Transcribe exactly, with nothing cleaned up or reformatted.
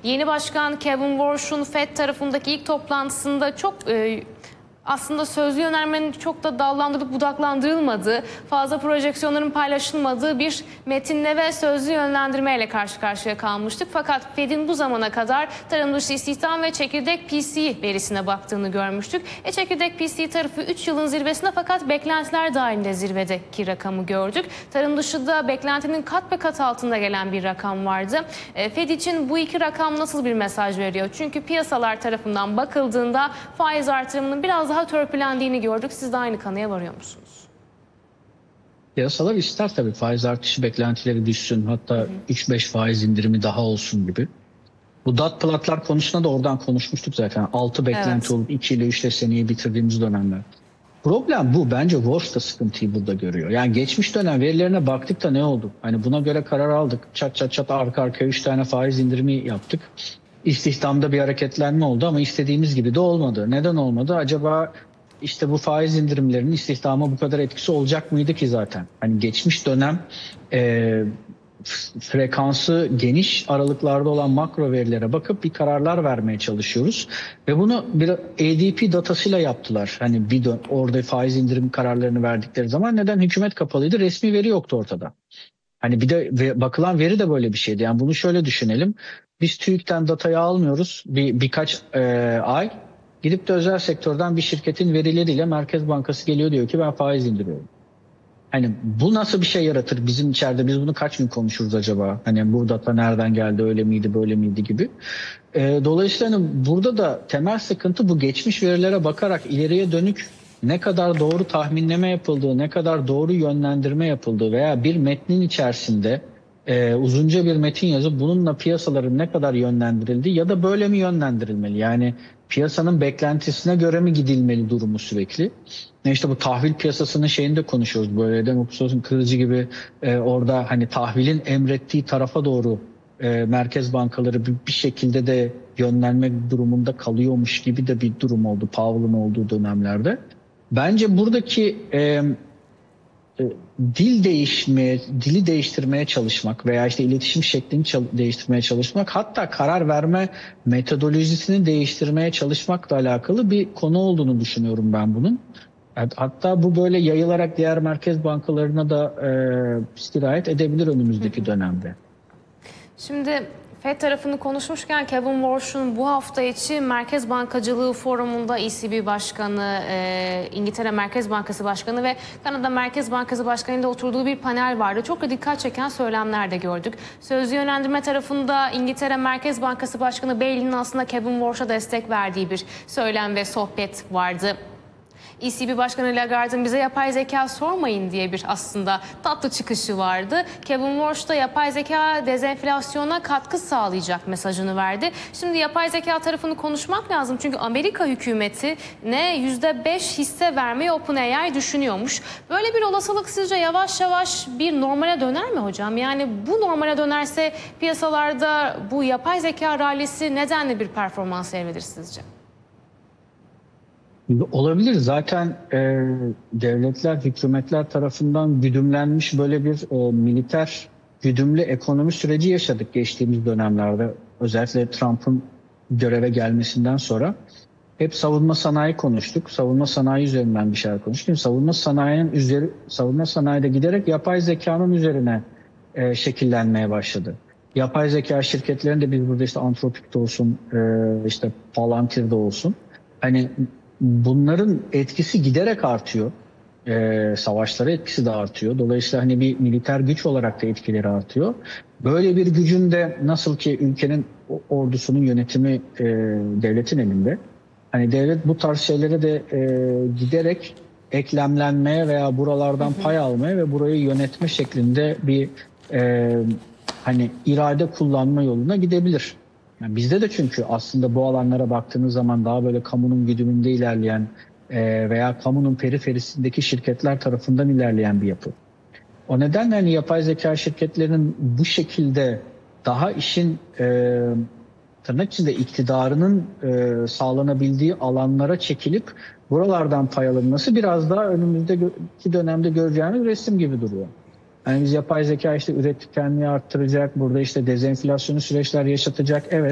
Yeni başkan Kevin Warsh'un Fed tarafındaki ilk toplantısında çok e, aslında sözlü önermenin çok da dallandırılıp budaklandırılmadığı, fazla projeksiyonların paylaşılmadığı bir metinle ve sözlü yönlendirmeyle karşı karşıya kalmıştık. Fakat Fed'in bu zamana kadar tarım dışı istihdam ve çekirdek P C verisine baktığını görmüştük. E, çekirdek P C tarafı üç yılın zirvesinde fakat beklentiler dahilinde zirvedeki rakamı gördük. Tarım dışı da beklentinin kat be kat altında gelen bir rakam vardı. E, Fed için bu iki rakam nasıl bir mesaj veriyor? Çünkü piyasalar tarafından bakıldığında faiz artırımının biraz daha törpülendiğini gördük. Siz de aynı kanıya varıyor musunuz? Piyasalar ister tabii faiz artışı beklentileri düşsün. Hatta üç beş faiz indirimi daha olsun gibi. Bu dot plotlar konusunda da oradan konuşmuştuk zaten. altı beklenti evet. olup iki ile üç ile seneyi bitirdiğimiz dönemler. Problem bu. Bence Warsh da sıkıntıyı burada görüyor. Yani geçmiş dönem verilerine baktık da ne oldu? Hani buna göre karar aldık. Çat çat çat arka arkaya üç tane faiz indirimi yaptık. İstihdamda bir hareketlenme oldu ama istediğimiz gibi de olmadı. Neden olmadı? Acaba işte bu faiz indirimlerinin istihdama bu kadar etkisi olacak mıydı ki zaten? Hani geçmiş dönem e, frekansı geniş aralıklarda olan makro verilere bakıp bir kararlar vermeye çalışıyoruz. Ve bunu bir A D P datasıyla yaptılar. Hani bir dön orada faiz indirim kararlarını verdikleri zaman neden hükümet kapalıydı? Resmi veri yoktu ortada. Hani bir de bakılan veri de böyle bir şeydi. Yani bunu şöyle düşünelim. Biz TÜİK'ten datayı almıyoruz bir birkaç e, ay. Gidip de özel sektörden bir şirketin verileriyle Merkez Bankası geliyor diyor ki ben faiz indiriyorum. Hani bu nasıl bir şey yaratır bizim içeride? Biz bunu kaç gün konuşuruz acaba? Hani bu data nereden geldi, öyle miydi, böyle miydi gibi. E, dolayısıyla hani burada da temel sıkıntı bu geçmiş verilere bakarak ileriye dönük ne kadar doğru tahminleme yapıldığı, ne kadar doğru yönlendirme yapıldığı veya bir metnin içerisinde e, uzunca bir metin yazıp bununla piyasaların ne kadar yönlendirildiği ya da böyle mi yönlendirilmeli? Yani piyasanın beklentisine göre mi gidilmeli durumu sürekli? İşte bu tahvil piyasasının şeyini de konuşuyoruz böyle. Demokrasinin kırıcı gibi e, orada hani tahvilin emrettiği tarafa doğru e, merkez bankaları bir, bir şekilde de yönlenme durumunda kalıyormuş gibi de bir durum oldu Powell'ın olduğu dönemlerde. Bence buradaki e, e, dil değişmeye, dili değiştirmeye çalışmak veya işte iletişim şeklini çal- değiştirmeye çalışmak, hatta karar verme metodolojisini değiştirmeye çalışmakla alakalı bir konu olduğunu düşünüyorum ben bunun. Hatta bu böyle yayılarak diğer merkez bankalarına da e, sirayet edebilir önümüzdeki hı hı. dönemde. Şimdi Fed tarafını konuşmuşken Kevin Warsh'un bu hafta içi Merkez Bankacılığı Forumu'nda E C B Başkanı, e, İngiltere Merkez Bankası Başkanı ve Kanada Merkez Bankası Başkanı'yla oturduğu bir panel vardı. Çok da dikkat çeken söylemler de gördük. Sözlü yönlendirme tarafında İngiltere Merkez Bankası Başkanı Bailey'nin aslında Kevin Warsh'a destek verdiği bir söylem ve sohbet vardı. E C B Başkanı Lagarde'ın bize yapay zeka sormayın diye bir aslında tatlı çıkışı vardı. Kevin Warsh da yapay zeka dezenflasyona katkı sağlayacak mesajını verdi. Şimdi yapay zeka tarafını konuşmak lazım. Çünkü Amerika hükümeti ne yüzde beş hisse vermeyi OpenAI düşünüyormuş. Böyle bir olasılık sizce yavaş yavaş bir normale döner mi hocam? Yani bu normale dönerse piyasalarda bu yapay zeka rallisi nedenle bir performans seyredir sizce? Olabilir. Zaten e, devletler, hükümetler tarafından güdümlenmiş böyle bir e, militer güdümlü ekonomi süreci yaşadık geçtiğimiz dönemlerde. Özellikle Trump'ın göreve gelmesinden sonra hep savunma sanayi konuştuk. Savunma sanayi üzerinden bir şeyler konuştuk. Savunma sanayinin üzeri, savunma sanayide giderek yapay zekanın üzerine e, şekillenmeye başladı. Yapay zeka şirketlerinde biz burada işte Anthropic'te olsun, e, işte Palantir'de olsun. Hani bunların etkisi giderek artıyor. Ee, savaşlara etkisi de artıyor. Dolayısıyla hani bir militer güç olarak da etkileri artıyor. Böyle bir gücün de nasıl ki ülkenin ordusunun yönetimi e, devletin elinde. Hani devlet bu tarz şeylere de e, giderek eklemlenmeye veya buralardan hı hı. pay almaya ve burayı yönetme şeklinde bir e, hani irade kullanma yoluna gidebilir. Yani bizde de çünkü aslında bu alanlara baktığınız zaman daha böyle kamunun güdümünde ilerleyen e, veya kamunun periferisindeki şirketler tarafından ilerleyen bir yapı. O nedenle hani yapay zeka şirketlerinin bu şekilde daha işin e, tırnak içinde iktidarının e, sağlanabildiği alanlara çekilip buralardan pay alınması biraz daha önümüzdeki dönemde göreceğimiz resim gibi duruyor. Yani biz yapay zeka işte üretkenliği arttıracak, burada işte dezenflasyonu süreçler yaşatacak. Evet.